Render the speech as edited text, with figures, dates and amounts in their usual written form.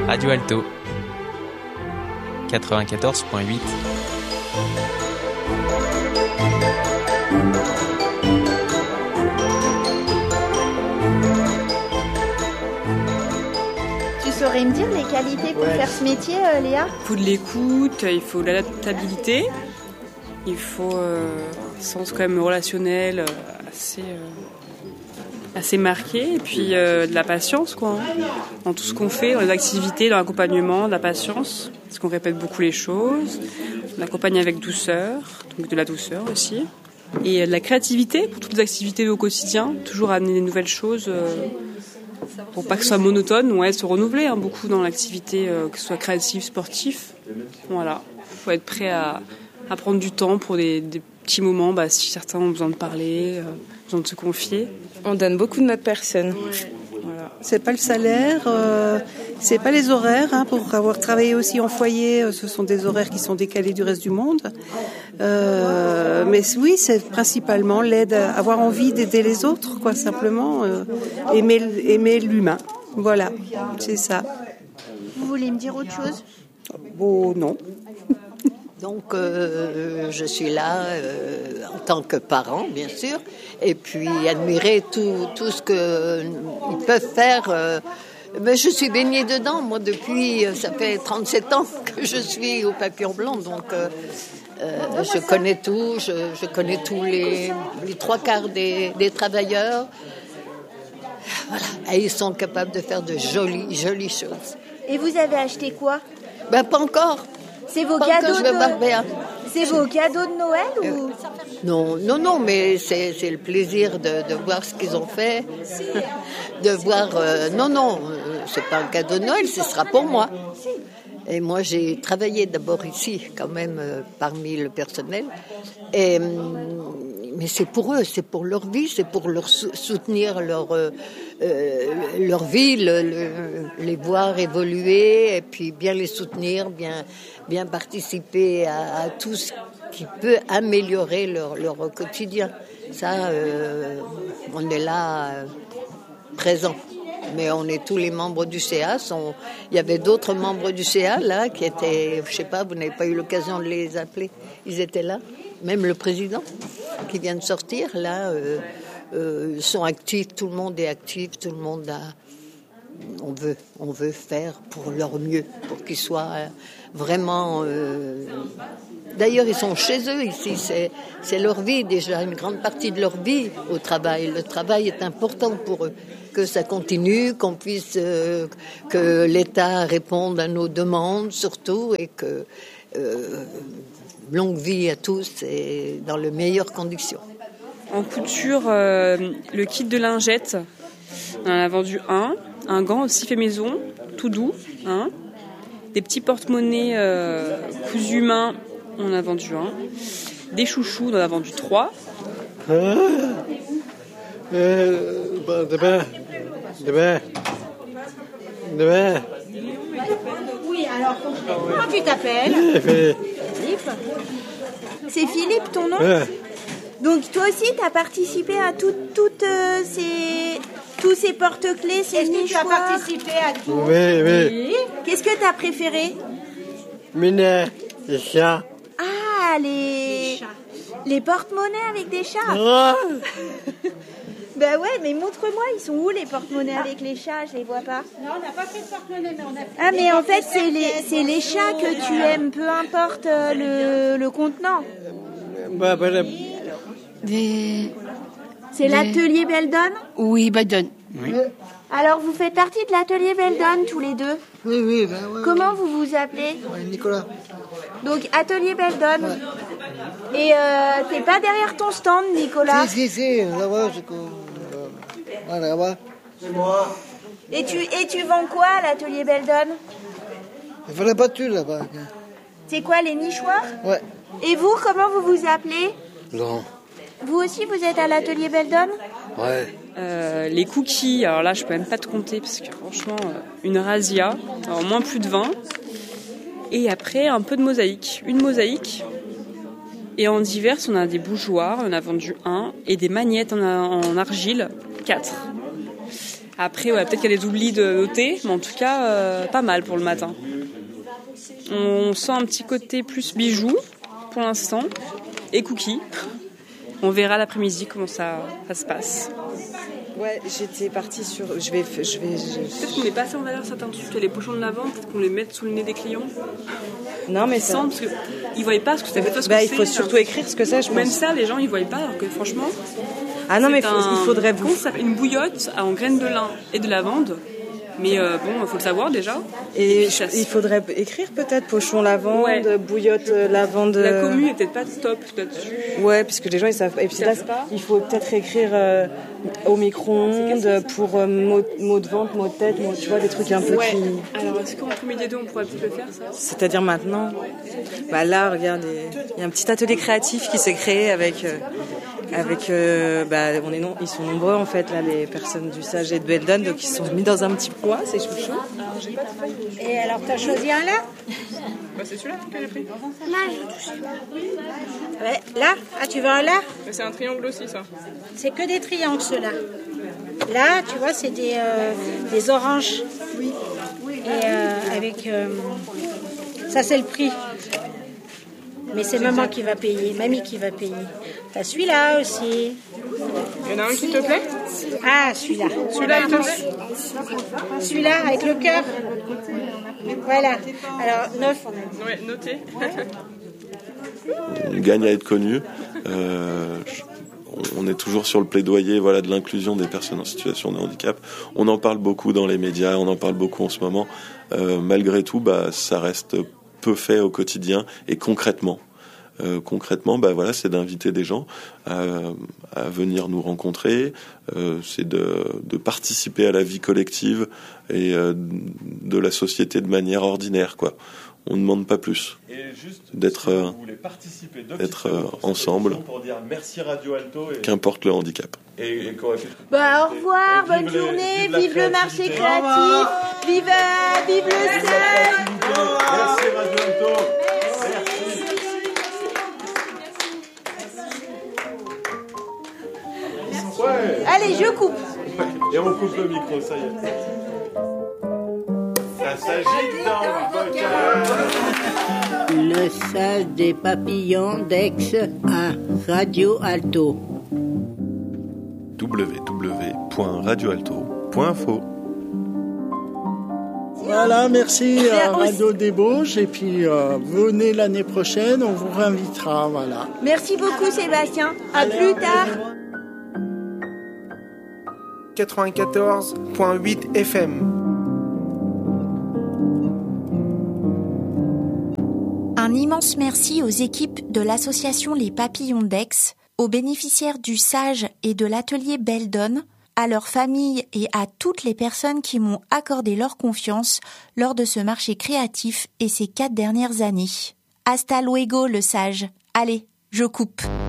Radio Alto 94.8. Tu saurais me dire les qualités pour faire ce métier, Léa ? Il faut de l'écoute, il faut de l'adaptabilité, il faut un sens quand même relationnel assez marqué, et puis de la patience quoi, dans tout ce qu'on fait, dans les activités, dans l'accompagnement, de la patience, parce qu'on répète beaucoup les choses, on accompagne avec douceur, donc de la douceur aussi, et de la créativité pour toutes les activités au quotidien, toujours amener des nouvelles choses pour pas que ce soit monotone, se renouveler beaucoup dans l'activité, que ce soit créative, sportif. Voilà, faut être prêt à prendre du temps pour des petits moments, si certains ont besoin de parler, besoin de se confier. On donne beaucoup de notre personne. Voilà. C'est pas le salaire, c'est pas les horaires. Pour avoir travaillé aussi en foyer, ce sont des horaires qui sont décalés du reste du monde. Mais oui, c'est principalement l'aide, avoir envie d'aider les autres, quoi, simplement aimer l'humain. Voilà, c'est ça. Vous voulez me dire autre chose ? Bon, non. Donc, je suis là en tant que parent, bien sûr, et puis admirer tout ce qu'ils peuvent faire. Mais je suis baignée dedans, moi, depuis, ça fait 37 ans que je suis au Papillon Blanc, donc je connais tout, je connais tous les trois quarts des travailleurs. Voilà, et ils sont capables de faire de jolies choses. Et vous avez acheté quoi ? Pas encore. C'est vos cadeaux C'est vos cadeaux de Noël ou... Non, mais c'est le plaisir de voir ce qu'ils ont fait, de voir... c'est pas un cadeau de Noël, ce sera pour moi. Et moi, j'ai travaillé d'abord ici, quand même, parmi le personnel. Mais c'est pour eux, c'est pour leur vie, c'est pour leur soutenir leur vie, les voir évoluer, et puis bien les soutenir, bien participer à tout ce qui peut améliorer leur quotidien. Ça, on est là présent. Mais on est tous les membres du CA. Il y avait d'autres membres du CA là qui étaient, je sais pas, vous n'avez pas eu l'occasion de les appeler. Ils étaient là. Même le président qui vient de sortir là, sont actifs. Tout le monde est actif. Tout le monde on veut faire pour leur mieux, pour qu'ils soient vraiment. D'ailleurs, ils sont chez eux ici. C'est leur vie déjà, une grande partie de leur vie au travail. Le travail est important pour eux. Que ça continue, qu'on puisse, que l'État réponde à nos demandes surtout, et que longue vie à tous et dans les meilleures conditions. En couture, le kit de lingettes, on en a vendu un gant aussi fait maison, tout doux, des petits porte-monnaies cousus main, on en a vendu un, des chouchous, on en a vendu 3. Demain. Oui, alors, comment tu t'appelles ? Philippe. C'est Philippe, ton nom ? Donc, toi aussi, tu as participé à tous ces porte-clés, ces nichoirs ? Est-ce que tu as participé à tout ? Oui. Qu'est-ce que tu as préféré ? Les chats. Ah, les porte-monnaies avec des chats. Ben ouais, mais montre-moi, ils sont où les porte-monnaies avec les chats ? Je les vois pas. Non, on n'a pas fait de porte-monnaie, mais on a fait... Ah, mais en fait, c'est les chats que tu aimes, peu importe le contenant. C'est l'atelier Beldon ? Oui, Beldon. Oui. Alors, vous faites partie de l'atelier Beldon, tous les deux ? Oui. Comment vous vous appelez ? Nicolas. Donc, atelier Beldon. Ouais. Et t'es pas derrière ton stand, Nicolas ? Si, là-bas, là-bas. C'est moi. Et tu vends quoi à l'atelier Beldon ? Il faut la battue, là-bas. C'est quoi, les nichoirs ? Ouais. Et vous, comment vous vous appelez ? Laurent. Vous aussi, vous êtes à l'atelier Beldon ? Ouais. Les cookies, alors là, je peux même pas te compter, parce que franchement, une razzia, alors moins plus de 20. Et après, un peu de mosaïque. Une mosaïque. Et en divers, on a des bougeoirs, on a vendu 1, et des magnettes en argile, 4. Après, ouais, peut-être qu'il y a des oublis de noter, mais en tout cas, pas mal pour le matin. On sent un petit côté plus bijoux pour l'instant et cookies. On verra l'après-midi comment ça se passe. Ouais, j'étais partie sur. Peut-être qu'on met pas assez en valeur certains trucs, les pochons de lavande, peut-être qu'on les mette sous le nez des clients. Non, mais ça. Parce qu'ils voient pas ce que ça fait. Il faut surtout écrire ce que c'est, je pense. Même ça, les gens ils voient pas, alors que franchement. Ah non, mais il faudrait. Une bouillotte en graines de lin et de lavande. Mais bon, il faut le savoir déjà. Et il faudrait écrire peut-être pochon lavande, ouais. Bouillotte lavande. La commu est peut-être pas top là-dessus. Ouais, puisque les gens ils savent. Et puis là, il faut peut-être écrire au micro-ondes pour mots de vente, mots de tête, tu vois, des trucs un peu qui. Alors, est-ce qu'entre midi et deux, on pourrait peut-être le faire ça ? C'est-à-dire maintenant. Bah là, regarde, il y a un petit atelier créatif qui s'est créé avec ils sont nombreux en fait là, les personnes du Sage et de Beldon, donc ils se sont mis dans un petit poids, c'est chouchou. Et alors t'as choisi un là ? Bah c'est celui-là que j'ai pris. Là, j'ai touché. Ouais, là ? Ah, tu veux un là ? Mais c'est un triangle aussi ça. C'est que des triangles ceux-là. Là, tu vois, c'est des oranges. Oui. Et avec ça c'est le prix. Mais c'est maman qui va payer, mamie qui va payer. T'as celui-là aussi. Il y en a un qui te plaît ? Ah, celui-là. Celui-là, il te plaît ? Celui-là, avec le cœur. Voilà. Alors, 9. Ouais, noté. On gagne à être connu. On est toujours sur le plaidoyer de l'inclusion des personnes en situation de handicap. On en parle beaucoup dans les médias, on en parle beaucoup en ce moment. Malgré tout, ça reste peu fait au quotidien et concrètement. C'est d'inviter des gens à venir nous rencontrer, c'est de participer à la vie collective et de la société de manière ordinaire, quoi. On ne demande pas plus. Et juste, d'être ensemble, pour dire merci Radio Alto et qu'importe le handicap. Au revoir, bonne journée, vive le marché créatif, vive le Sage. Merci Radio Alto. Ouais. Allez, je coupe. Et on coupe le micro, ça y est. Ça s'agite dans le bocal. Le Sage des papillons d'Aix à Radio Alto. www.radioalto.info. Voilà, merci Radio Débauche. Et puis venez l'année prochaine, on vous réinvitera. Voilà. Merci beaucoup Sébastien. À plus tard. 94.8 FM. Un immense merci aux équipes de l'association Les Papillons d'Aix, aux bénéficiaires du Sage et de l'atelier Beldon, à leurs familles et à toutes les personnes qui m'ont accordé leur confiance lors de ce marché créatif et ces 4 dernières années. Hasta luego le Sage. Allez, je coupe.